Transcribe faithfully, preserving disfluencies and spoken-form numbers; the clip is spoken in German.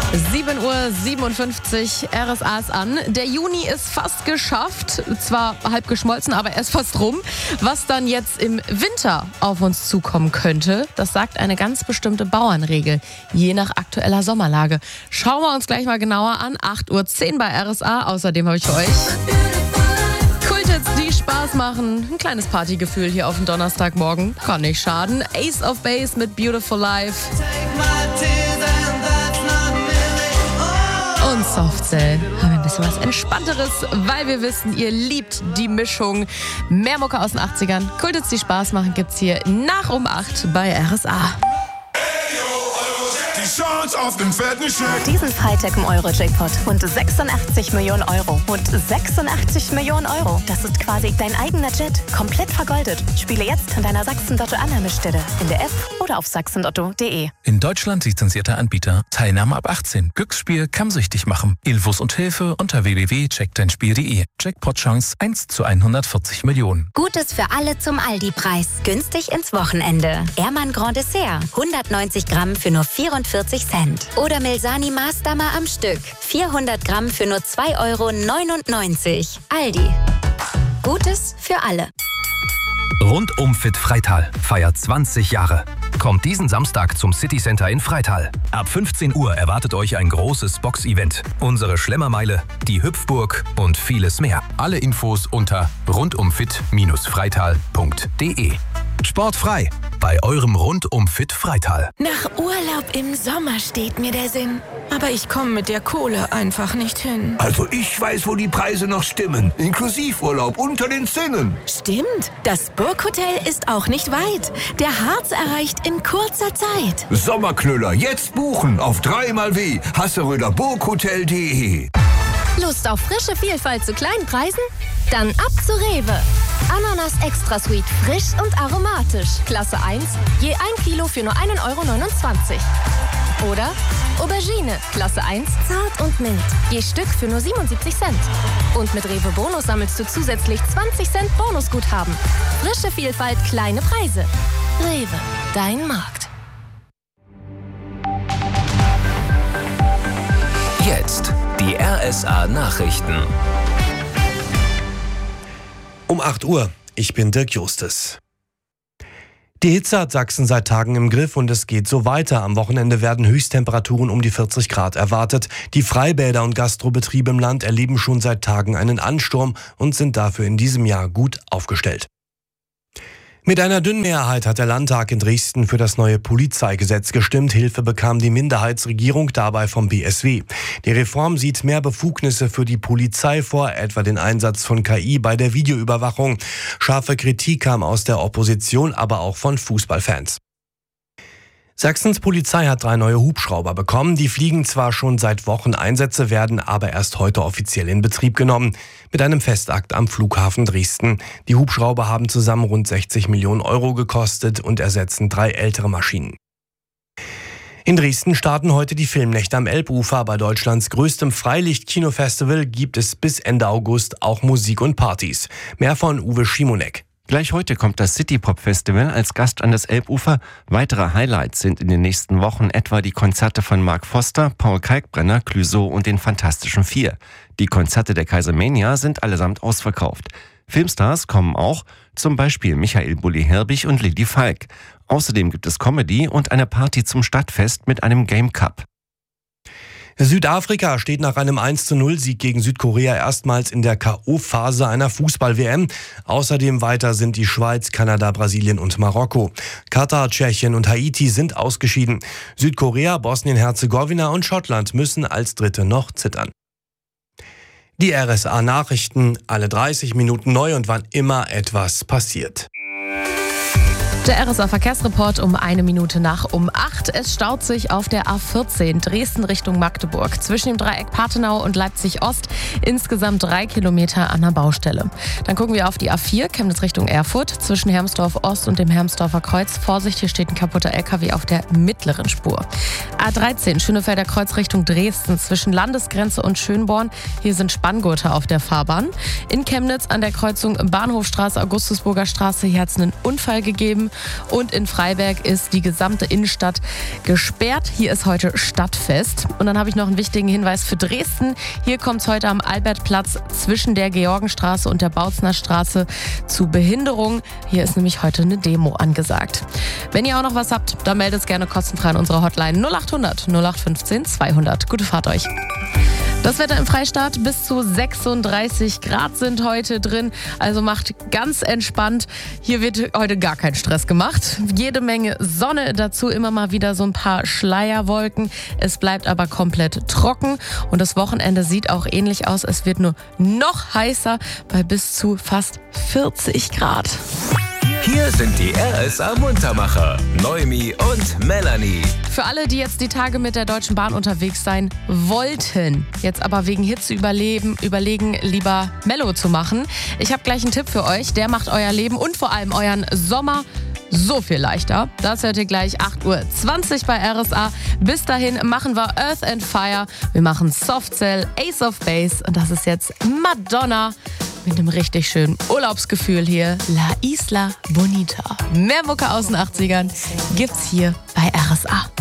sieben Uhr siebenundfünfzig, R S A ist an. Der Juni ist fast geschafft, zwar halb geschmolzen, aber er ist fast rum. Was dann jetzt im Winter auf uns zukommen könnte, das sagt eine ganz bestimmte Bauernregel, je nach aktueller Sommerlage. Schauen wir uns gleich mal genauer an. acht Uhr zehn bei R S A. Außerdem habe ich für euch Kulthits, die Spaß machen. Ein kleines Partygefühl hier auf dem Donnerstagmorgen. Kann nicht schaden. Ace of Base mit Beautiful Life. Und Softcell haben wir ein bisschen was Entspannteres, weil wir wissen, ihr liebt die Mischung. Mehr Mucke aus den achtzigern. Kulthits, die Spaß machen, gibt's hier nach um acht bei R S A. Auf den fetten Scheck. Diesen Freitag im Euro-Jackpot. Rund sechsundachtzig Millionen Euro. Rund sechsundachtzig Millionen Euro. Das ist quasi dein eigener Jet. Komplett vergoldet. Spiele jetzt an deiner Sachsen-Lotto-Annahmestelle. In der App oder auf sachsenlotto punkt de. In Deutschland lizenzierter Anbieter. Teilnahme ab achtzehn. Glücksspiel kann süchtig machen. Infos und Hilfe unter w w w punkt check dein spiel punkt de. Jackpot-Chance eins zu hundertvierzig Millionen. Gutes für alle zum Aldi-Preis. Günstig ins Wochenende. Ehrmann Grand Dessert. hundertneunzig Gramm für nur vierundvierzig Cent. Oder Milsani Maßdammer am Stück. vierhundert Gramm für nur zwei Euro neunundneunzig. Aldi. Gutes für alle. Rundum Fit Freital feiert zwanzig Jahre. Kommt diesen Samstag zum City Center in Freital. Ab fünfzehn Uhr erwartet euch ein großes Box-Event. Unsere Schlemmermeile, die Hüpfburg und vieles mehr. Alle Infos unter rundumfit Freital punkt de. Sportfrei bei eurem Rundum Fit Freital. Nach Urlaub im Sommer steht mir der Sinn. Aber ich komme mit der Kohle einfach nicht hin. Also ich weiß, wo die Preise noch stimmen. Inklusivurlaub unter den Zinnen. Stimmt. Das Burghotel ist auch nicht weit. Der Harz erreicht in kurzer Zeit. Sommerknüller, jetzt buchen auf dreimal W Hasseröder Burghotel punkt de. Lust auf frische Vielfalt zu kleinen Preisen? Dann ab zu Rewe. Ananas Extra Sweet, frisch und aromatisch. Klasse eins, je ein Kilo für nur ein Euro neunundzwanzig. Oder Aubergine, Klasse eins, zart und mild, je Stück für nur siebenundsiebzig Cent. Und mit Rewe Bonus sammelst du zusätzlich zwanzig Cent Bonusguthaben. Frische Vielfalt, kleine Preise. Rewe, dein Markt. Jetzt die R S A-Nachrichten. Um acht Uhr, ich bin Dirk Justus. Die Hitze hat Sachsen seit Tagen im Griff und es geht so weiter. Am Wochenende werden Höchsttemperaturen um die vierzig Grad erwartet. Die Freibäder und Gastrobetriebe im Land erleben schon seit Tagen einen Ansturm und sind dafür in diesem Jahr gut aufgestellt. Mit einer dünnen Mehrheit hat der Landtag in Dresden für das neue Polizeigesetz gestimmt. Hilfe bekam die Minderheitsregierung dabei vom B S W. Die Reform sieht mehr Befugnisse für die Polizei vor, etwa den Einsatz von K I bei der Videoüberwachung. Scharfe Kritik kam aus der Opposition, aber auch von Fußballfans. Sachsens Polizei hat drei neue Hubschrauber bekommen. Die fliegen zwar schon seit Wochen, Einsätze werden aber erst heute offiziell in Betrieb genommen. Mit einem Festakt am Flughafen Dresden. Die Hubschrauber haben zusammen rund sechzig Millionen Euro gekostet und ersetzen drei ältere Maschinen. In Dresden starten heute die Filmnächte am Elbufer. Bei Deutschlands größtem Freilicht-Kinofestival gibt es bis Ende August auch Musik und Partys. Mehr von Uwe Schimonek. Gleich heute kommt das City-Pop-Festival als Gast an das Elbufer. Weitere Highlights sind in den nächsten Wochen etwa die Konzerte von Mark Foster, Paul Kalkbrenner, Clouseau und den Fantastischen Vier. Die Konzerte der Kaisermania sind allesamt ausverkauft. Filmstars kommen auch, zum Beispiel Michael Bulli-Herbig und Lily Falk. Außerdem gibt es Comedy und eine Party zum Stadtfest mit einem Game Cup. Südafrika steht nach einem eins zu null Sieg gegen Südkorea erstmals in der K O-Phase einer Fußball-W M. Außerdem weiter sind die Schweiz, Kanada, Brasilien und Marokko. Katar, Tschechien und Haiti sind ausgeschieden. Südkorea, Bosnien-Herzegowina und Schottland müssen als Dritte noch zittern. Die R S A-Nachrichten, alle dreißig Minuten neu und wann immer etwas passiert. Der R S A-Verkehrsreport um eine Minute nach um acht. Es staut sich auf der A vierzehn Dresden Richtung Magdeburg zwischen dem Dreieck Pathenau und Leipzig-Ost. Insgesamt drei Kilometer an der Baustelle. Dann gucken wir auf die A vier Chemnitz Richtung Erfurt zwischen Hermsdorf-Ost und dem Hermsdorfer Kreuz. Vorsicht, hier steht ein kaputter L K W auf der mittleren Spur. A dreizehn Schönefelder Kreuz Richtung Dresden zwischen Landesgrenze und Schönborn. Hier sind Spanngurte auf der Fahrbahn. In Chemnitz an der Kreuzung Bahnhofstraße, Augustusburger Straße. Hier hat es einen Unfall gegeben. geben. Und in Freiberg ist die gesamte Innenstadt gesperrt. Hier ist heute Stadtfest. Und dann habe ich noch einen wichtigen Hinweis für Dresden. Hier kommt es heute am Albertplatz zwischen der Georgenstraße und der Bautzner Straße zu Behinderung. Hier ist nämlich heute eine Demo angesagt. Wenn ihr auch noch was habt, dann meldet es gerne kostenfrei an unserer Hotline null acht hundert null acht fünfzehn zweihundert. Gute Fahrt euch. Das Wetter im Freistaat, bis zu sechsunddreißig Grad sind heute drin, also macht ganz entspannt. Hier wird heute gar kein Stress gemacht. Jede Menge Sonne, dazu immer mal wieder so ein paar Schleierwolken. Es bleibt aber komplett trocken und das Wochenende sieht auch ähnlich aus. Es wird nur noch heißer bei bis zu fast vierzig Grad. Hier sind die R S A-Muntermacher, Noemi und Melanie. Für alle, die jetzt die Tage mit der Deutschen Bahn unterwegs sein wollten, jetzt aber wegen Hitze überleben, überlegen, lieber Mello zu machen. Ich habe gleich einen Tipp für euch, der macht euer Leben und vor allem euren Sommer so viel leichter. Das hört ihr gleich acht Uhr zwanzig bei R S A. Bis dahin machen wir Earth and Fire, wir machen Soft Cell, Ace of Base und das ist jetzt Madonna mit einem richtig schönen Urlaubsgefühl hier. La Isla Bonita. Mehr Mucke aus den achtzigern gibt's hier bei R S A.